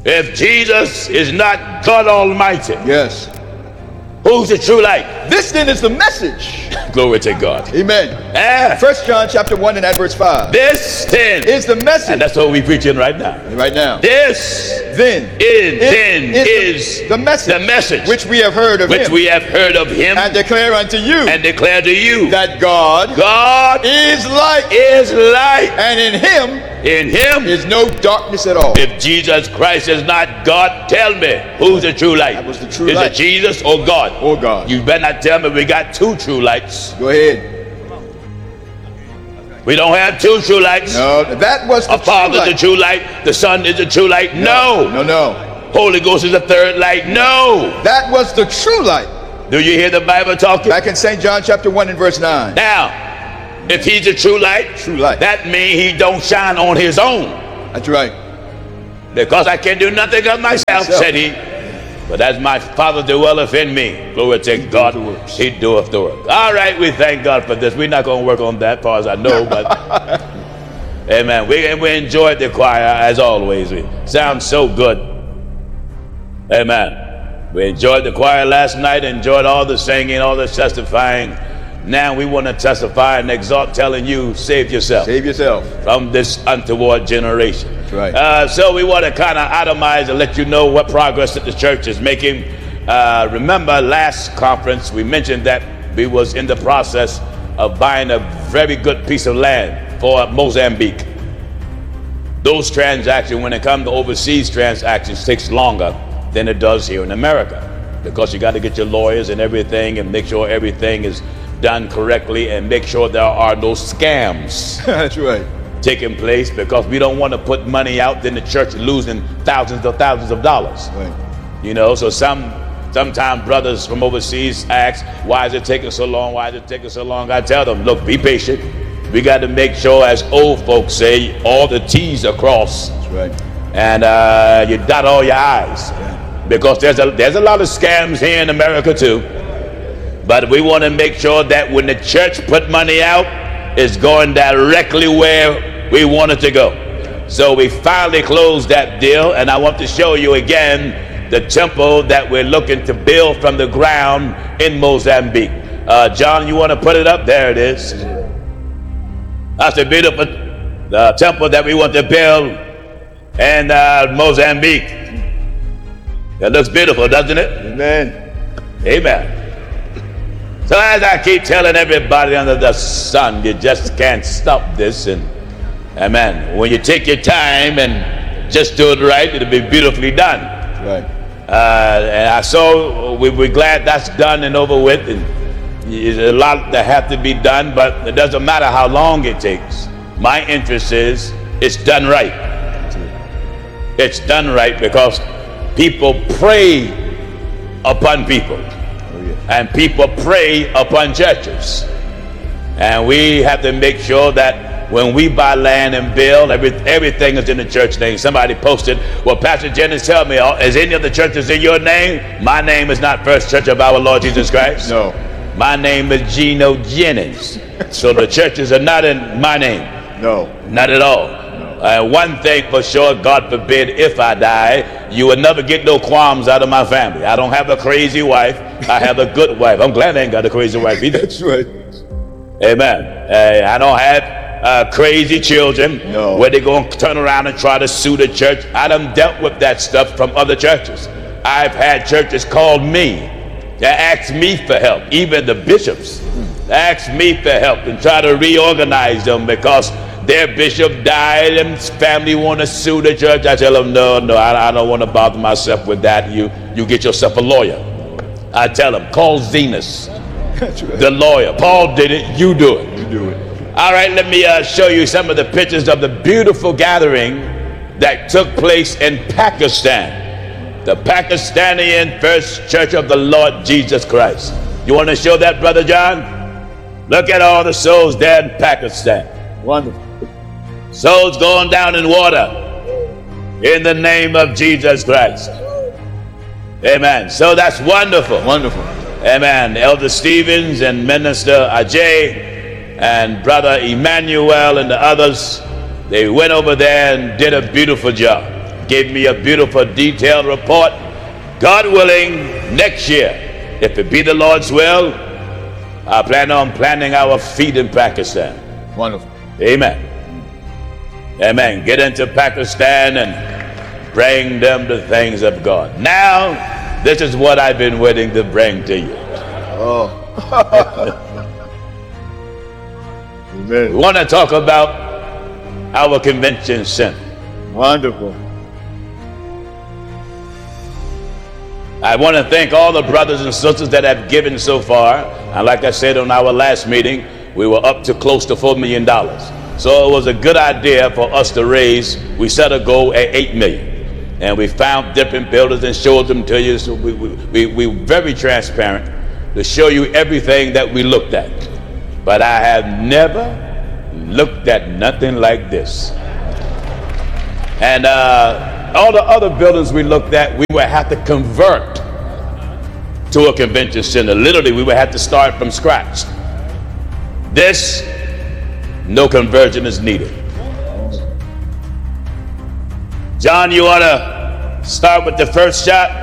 If Jesus is not God Almighty, Yes. who's the true light? This then is the message. Glory to God. Amen. 1 John chapter 1 and at verse 5. This then Is the message. and that's what we're preaching right now. Right now. This Then is the message. the message Which we have heard of which him. we have heard of him And declare unto you. and declare to you That God God is light. is light. And in him In him, is no darkness at all. if Jesus Christ is not God, tell me who's the true light? That was the true is light. it Jesus or God? Or God. You better not tell me we got two true lights. Go ahead. We don't have two true lights. No, that was the A Father true is the light. true light. The Son is the true light. No. No. Holy Ghost is the third light. No. That was the true light. Do you hear the Bible talking? Back in St. John chapter 1 and verse 9. Now, if he's the true light, that means he don't shine on his own. That's right. Because I can do nothing of myself, said he. But as my Father dwelleth in me, glory to God, he doeth the work. All right, we thank God for this. We're not going to work on that far as I know, but amen. We enjoyed the choir as always. We sound so good. Amen. We enjoyed the choir last night, enjoyed all the singing, all the testifying. Now we want to testify and exhort, telling you, save yourself. Save yourself. From this untoward generation. That's right. So we want to kind of itemize and let you know what progress that the church is making. Remember last conference, we mentioned that we was in the process of buying a very good piece of land for Mozambique. Those transactions, when it comes to overseas transactions, takes longer than it does here in America. Because you got to get your lawyers and everything and make sure everything is done correctly and make sure there are no scams That's right. taking place, because we don't want to put money out, then the church losing thousands of dollars. Right. You know, so sometimes brothers from overseas ask, why is it taking so long? Why is it taking so long? I tell them, look, be patient. We got to make sure, as old folks say, all the T's are crossed. That's right. And you dot all your I's. Yeah. Because there's a lot of scams here in America too. But we want to make sure that when the church put money out, it's going directly where we want it to go. So we finally closed that deal, and I want to show you again the temple that we're looking to build from the ground in Mozambique. John, you want to put it up? There it is. That's a beautiful temple that we want to build in Mozambique. It looks beautiful, doesn't it? Amen. Amen. So as I keep telling everybody under the sun, you just can't stop this. And amen. When you take your time and just do it right, it'll be beautifully done. Right. And we're glad that's done and over with. And there's a lot that have to be done, but it doesn't matter how long it takes. My interest is it's done right. It's done right because people pray upon people. And people pray upon churches. And we have to make sure that when we buy land and build, everything is in the church name. Somebody posted, well, Pastor Jennings, tell me, is any of the churches in your name? My name is not First Church of Our Lord Jesus Christ. No. My name is Gino Jennings. So the churches are not in my name. No. Not at all. One thing for sure, God forbid, if I die, you will never get no qualms out of my family. I don't have a crazy wife. I have a good wife. I'm glad I ain't got a crazy wife either. That's right. Amen. I don't have crazy children where they're going to turn around and try to sue the church. I done dealt with that stuff from other churches. I've had churches call me to ask me for help. Even the bishops ask me for help and try to reorganize them because their bishop died and his family want to sue the church. I tell them, no, I don't want to bother myself with that. You get yourself a lawyer. I tell them, call Zenas, the lawyer. Paul did it, you do it. You do it. All right, let me show you some of the pictures of the beautiful gathering that took place in Pakistan. The Pakistani First Church of the Lord Jesus Christ. You want to show that, Brother John? Look at all the souls there in Pakistan. Wonderful. Souls going down in water in the name of Jesus Christ. Amen. So that's wonderful. Wonderful. Amen. Elder Stevens and Minister Ajay and Brother Emmanuel and the others, they went over there and did a beautiful job. gave me a beautiful detailed report. God willing, next year, if it be the Lord's will, I plan on planting our feet in Pakistan. Wonderful. Amen. Amen. Get into Pakistan and bring them the things of God. Now, this is what I've been waiting to bring to you. Oh. We Amen. want to talk about our convention center. Wonderful. I want to thank all the brothers and sisters that have given so far. And like I said on our last meeting, we were up to close to $4 million. So it was a good idea for us to raise. We set a goal at $8 million. And we found different builders and showed them to you. So we very transparent to show you everything that we looked at. But I have never looked at nothing like this. And all the other buildings we looked at, we would have to convert to a convention center. Literally, we would have to start from scratch. This, no conversion is needed. John, you want to start with the first shot?